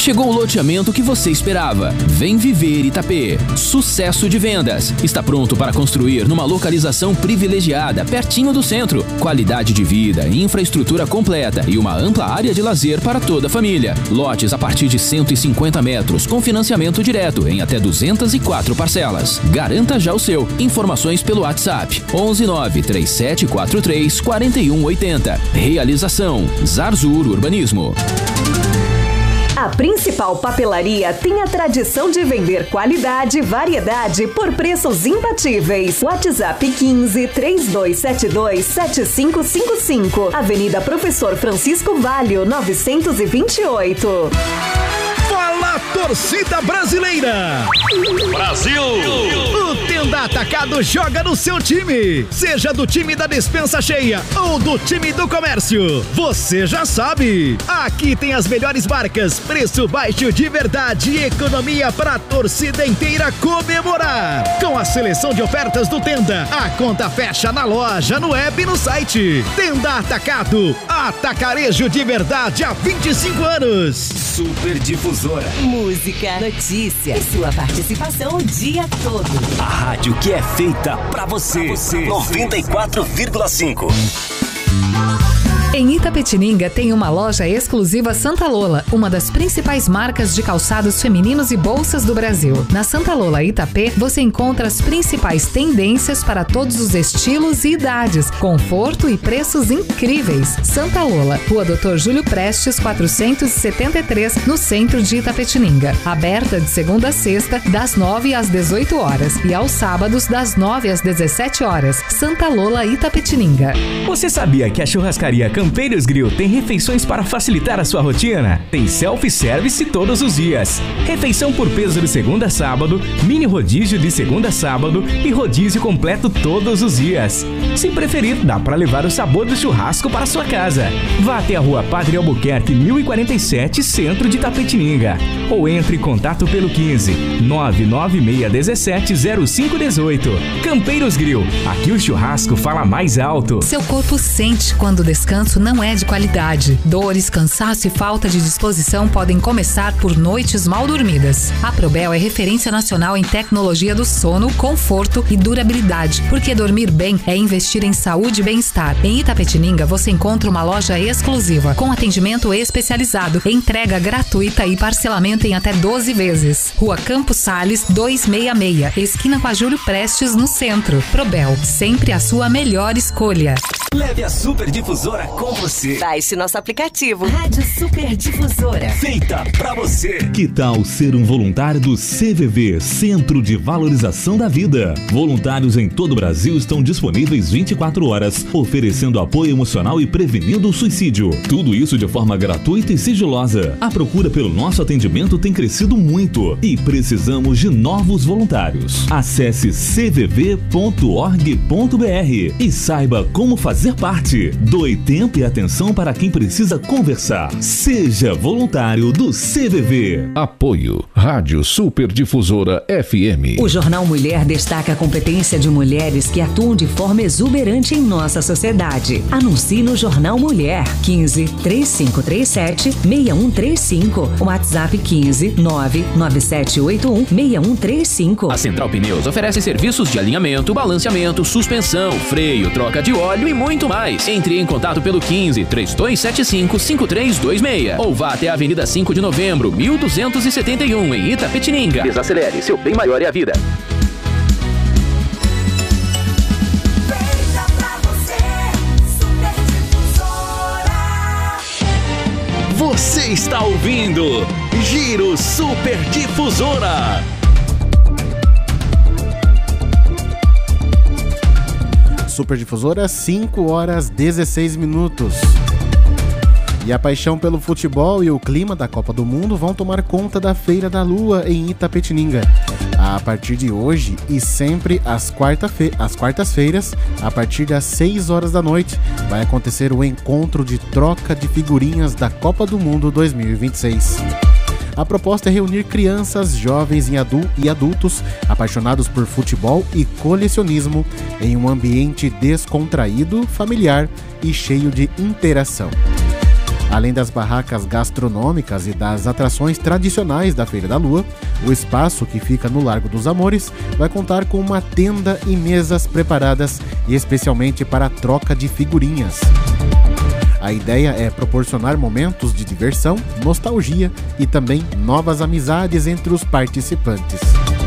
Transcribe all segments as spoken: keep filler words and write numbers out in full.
Chegou o loteamento que você esperava. Vem viver Itapê. Sucesso de vendas. Está pronto para construir numa localização privilegiada, pertinho do centro. Qualidade de vida, infraestrutura completa e uma ampla área de lazer para toda a família. Lotes a partir de cento e cinquenta metros, com financiamento direto em até duzentas e quatro parcelas. Garanta já o seu. Informações pelo WhatsApp onze nove três sete quatro três quatro um oito zero. Realização Zarzur Urbanismo. A principal papelaria tem a tradição de vender qualidade e variedade por preços imbatíveis. WhatsApp quinze, três dois sete dois, sete cinco cinco cinco. Avenida Professor Francisco Valho, novecentos e vinte e oito. Fala, torcida brasileira! Brasil! O Tenda Atacado joga no seu time. Seja do time da despensa cheia ou do time do comércio. Você já sabe. Aqui tem as melhores marcas, preço baixo de verdade e economia para a torcida inteira comemorar. Com a seleção de ofertas do Tenda, a conta fecha na loja, no app e no site. Tenda Atacado, atacarejo de verdade há vinte e cinco anos. Super Difusora. Música, notícia e sua participação o dia todo. A rádio que é feita pra você. Pra você. noventa e quatro vírgula cinco. Em Itapetininga tem uma loja exclusiva Santa Lola, uma das principais marcas de calçados femininos e bolsas do Brasil. Na Santa Lola Itapê, você encontra as principais tendências para todos os estilos e idades, conforto e preços incríveis. Santa Lola, Rua doutor Júlio Prestes, quatrocentos e setenta e três, no centro de Itapetininga. Aberta de segunda a sexta, das nove às dezoito horas e aos sábados, das nove às dezessete horas. Santa Lola Itapetininga. Você sabia que a churrascaria Campeiros Grill tem refeições para facilitar a sua rotina? Tem self-service todos os dias. Refeição por peso de segunda a sábado, mini rodízio de segunda a sábado e rodízio completo todos os dias. Se preferir, dá para levar o sabor do churrasco para sua casa. Vá até a Rua Padre Albuquerque mil e quarenta e sete, centro de Itapetininga. Ou entre em contato pelo quinze, nove nove seis um sete, zero cinco um oito. Campeiros Grill, aqui o churrasco fala mais alto. Seu corpo sente quando o descanso não é de qualidade. Dores, cansaço e falta de disposição podem começar por noites mal dormidas. A Probel é referência nacional em tecnologia do sono, conforto e durabilidade, porque dormir bem é investir em saúde e bem-estar. Em Itapetininga você encontra uma loja exclusiva, com atendimento especializado, entrega gratuita e parcelamento em até doze vezes. Rua Campos Sales duzentos e sessenta e seis, esquina com a Júlio Prestes, no centro. Probel, sempre a sua melhor escolha. Leve a Super Difusora com você. Baixe nosso aplicativo. Rádio Super Difusora. Feita pra você. Que tal ser um voluntário do C V V, Centro de Valorização da Vida? Voluntários em todo o Brasil estão disponíveis vinte e quatro horas, oferecendo apoio emocional e prevenindo o suicídio. Tudo isso de forma gratuita e sigilosa. A procura pelo nosso atendimento tem crescido muito e precisamos de novos voluntários. Acesse c v v ponto org ponto b r e saiba como fazer parte. Doe tempo e atenção para quem precisa conversar. Seja voluntário do C V V. Apoio Rádio Super Difusora F M. O Jornal Mulher destaca a competência de mulheres que atuam de forma exuberante em nossa sociedade. Anuncie no Jornal Mulher quinze, três cinco três sete, seis um três cinco. WhatsApp quinze, nove nove sete oito um, seis um três cinco. A Central Pneus oferece serviços de alinhamento, balanceamento, suspensão, freio, troca de óleo e muito mais. Entre em contato pelo quinze, três dois sete cinco, cinco três dois seis ou vá até a Avenida cinco de Novembro, mil duzentos e setenta e um, em Itapetininga. Desacelere, seu bem maior é a vida. Você está ouvindo Giro Super Difusora. Super Difusora, cinco horas dezesseis minutos. E a paixão pelo futebol e o clima da Copa do Mundo vão tomar conta da Feira da Lua em Itapetininga. A partir de hoje e sempre às, quarta-fe- às quartas-feiras, a partir das seis horas da noite, vai acontecer o encontro de troca de figurinhas da Copa do Mundo dois mil e vinte e seis. A proposta é reunir crianças, jovens e adultos apaixonados por futebol e colecionismo em um ambiente descontraído, familiar e cheio de interação. Além das barracas gastronômicas e das atrações tradicionais da Feira da Lua, o espaço, que fica no Largo dos Amores, vai contar com uma tenda e mesas preparadas especialmente para a troca de figurinhas. A ideia é proporcionar momentos de diversão, nostalgia e também novas amizades entre os participantes.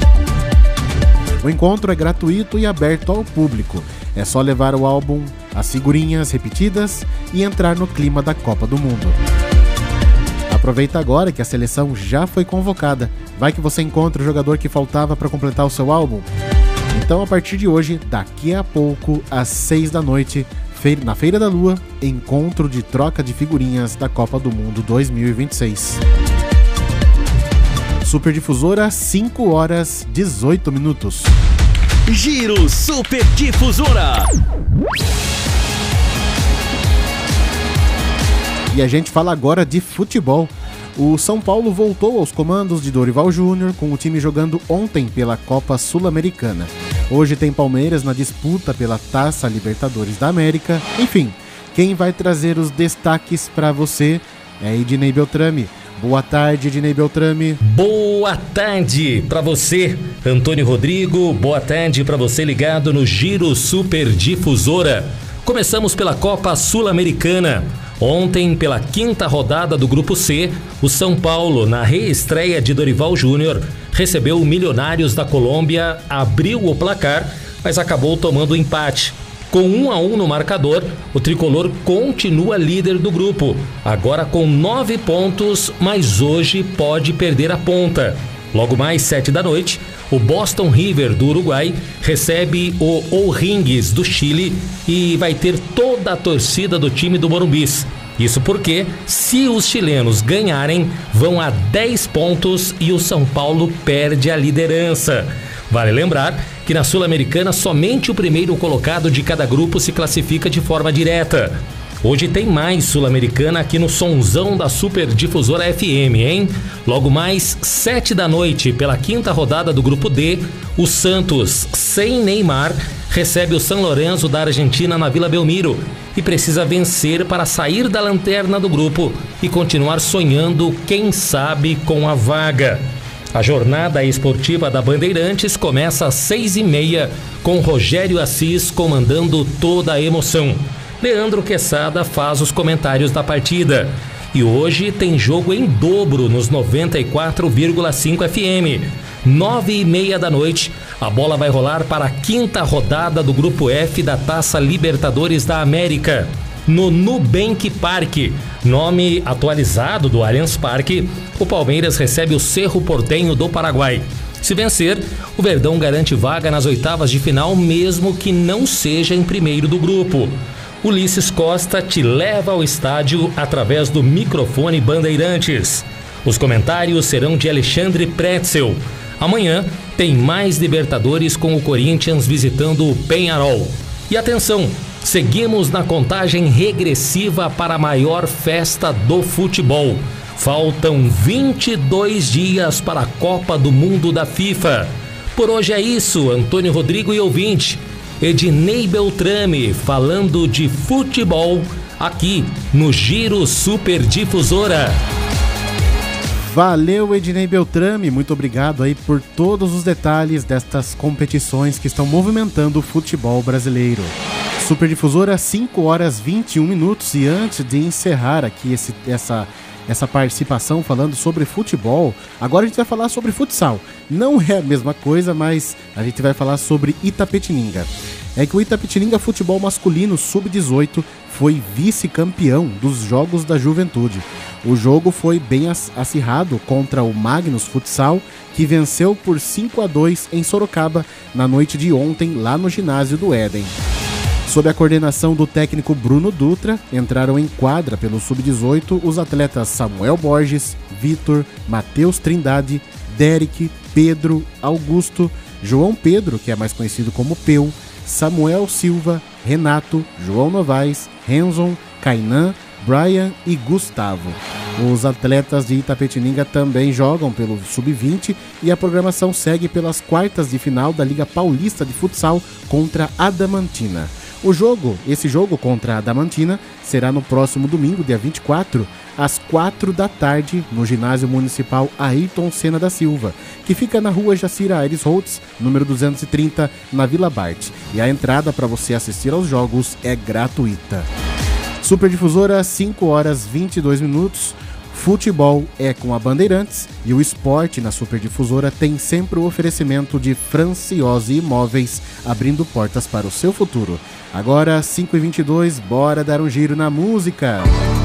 O encontro é gratuito e aberto ao público. É só levar o álbum, as figurinhas repetidas e entrar no clima da Copa do Mundo. Aproveita agora que a seleção já foi convocada. Vai que você encontra o jogador que faltava para completar o seu álbum. Então, a partir de hoje, daqui a pouco, às seis da noite, na Feira da Lua, encontro de troca de figurinhas da Copa do Mundo dois mil e vinte e seis. Super Difusora, cinco horas e dezoito minutos. Giro Super Difusora. E a gente fala agora de futebol. O São Paulo voltou aos comandos de Dorival Júnior, com o time jogando ontem pela Copa Sul-Americana. Hoje tem Palmeiras na disputa pela Taça Libertadores da América. Enfim, quem vai trazer os destaques para você é Ednei Beltrame. Boa tarde, Ednei Beltrame. Boa tarde para você, Antônio Rodrigo. Boa tarde para você ligado no Giro Super Difusora. Começamos pela Copa Sul-Americana. Ontem, pela quinta rodada do Grupo C, o São Paulo, na reestreia de Dorival Júnior, recebeu o Milionários da Colômbia, abriu o placar, mas acabou tomando o empate. Com um a um no marcador, o tricolor continua líder do grupo, agora com nove pontos, mas hoje pode perder a ponta. Logo mais sete da noite, o Boston River do Uruguai recebe o O'Higgins do Chile e vai ter toda a torcida do time do Morumbis. Isso porque, se os chilenos ganharem, vão a dez pontos e o São Paulo perde a liderança. Vale lembrar que na Sul-Americana somente o primeiro colocado de cada grupo se classifica de forma direta. Hoje tem mais Sul-Americana aqui no sonzão da Super Difusora F M, hein? Logo mais sete da noite, pela quinta rodada do Grupo D, o Santos, sem Neymar, recebe o San Lorenzo da Argentina na Vila Belmiro e precisa vencer para sair da lanterna do grupo e continuar sonhando, quem sabe, com a vaga. A jornada esportiva da Bandeirantes começa às seis e meia, com Rogério Assis comandando toda a emoção. Leandro Quesada faz os comentários da partida. E hoje tem jogo em dobro nos noventa e quatro vírgula cinco F M. Nove e meia da noite, a bola vai rolar para a quinta rodada do Grupo F da Taça Libertadores da América. No Nubank Parque, nome atualizado do Allianz Parque, o Palmeiras recebe o Cerro Porteño do Paraguai. Se vencer, o Verdão garante vaga nas oitavas de final, mesmo que não seja em primeiro do grupo. Ulisses Costa te leva ao estádio através do microfone Bandeirantes. Os comentários serão de Alexandre Pretzel. Amanhã tem mais Libertadores com o Corinthians visitando o Peñarol. E atenção, seguimos na contagem regressiva para a maior festa do futebol. Faltam vinte e dois dias para a Copa do Mundo da FIFA. Por hoje é isso, Antônio Rodrigo e ouvinte. Ednei Beltrame falando de futebol aqui no Giro Super Difusora. Valeu, Ednei Beltrame, muito obrigado aí por todos os detalhes destas competições que estão movimentando o futebol brasileiro. Super Difusora, cinco horas e vinte e um minutos, e antes de encerrar aqui esse, essa, essa participação falando sobre futebol, agora a gente vai falar sobre futsal. Não é a mesma coisa, mas a gente vai falar sobre Itapetininga. É que o Itapetininga Futebol Masculino sub dezoito foi vice-campeão dos Jogos da Juventude. O jogo foi bem acirrado contra o Magnus Futsal, que venceu por cinco a dois em Sorocaba na noite de ontem, lá no ginásio do Éden. Sob a coordenação do técnico Bruno Dutra, entraram em quadra pelo sub dezoito os atletas Samuel Borges, Vitor, Matheus Trindade, Derek, Pedro, Augusto, João Pedro, que é mais conhecido como Peu, Samuel Silva, Renato, João Novaes, Renzon, Kainan, Brian e Gustavo. Os atletas de Itapetininga também jogam pelo sub vinte e a programação segue pelas quartas de final da Liga Paulista de Futsal contra Adamantina. O jogo, esse jogo contra a Adamantina, será no próximo domingo, dia vinte e quatro, às quatro da tarde, no ginásio municipal Ayrton Senna da Silva, que fica na rua Jacira Aires Holtz, número duzentos e trinta, na Vila Bart. E a entrada para você assistir aos jogos é gratuita. Superdifusora, cinco horas e vinte e dois minutos. Futebol é com a Bandeirantes e o esporte na Superdifusora tem sempre o oferecimento de Franciose Imóveis, abrindo portas para o seu futuro. Agora, cinco e vinte e dois, bora dar um giro na música.